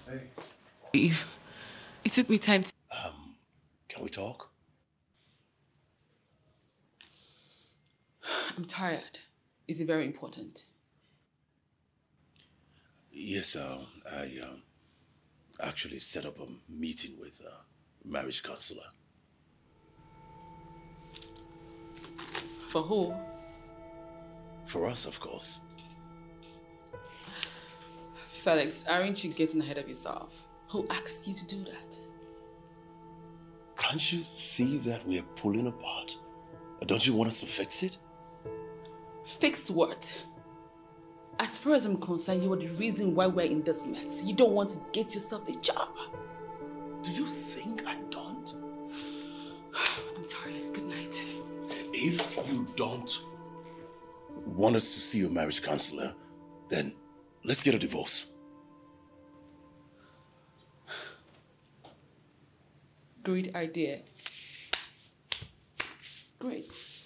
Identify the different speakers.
Speaker 1: Hey.
Speaker 2: It took me time to...
Speaker 1: Can we talk?
Speaker 2: I'm tired. Is it very important?
Speaker 1: Yes, I actually set up a meeting with a marriage counselor.
Speaker 2: For who?
Speaker 1: For us, of course.
Speaker 2: Felix, aren't you getting ahead of yourself? Who asked you to do that?
Speaker 1: Can't you see that we are pulling apart? Don't you want us to fix it?
Speaker 2: Fix what? As far as I'm concerned, you are the reason why we're in this mess. You don't want to get yourself a job.
Speaker 1: Do you think I don't?
Speaker 2: I'm tired. Good night.
Speaker 1: If you don't want us to see your marriage counselor, then let's get a divorce.
Speaker 2: Great idea. Great.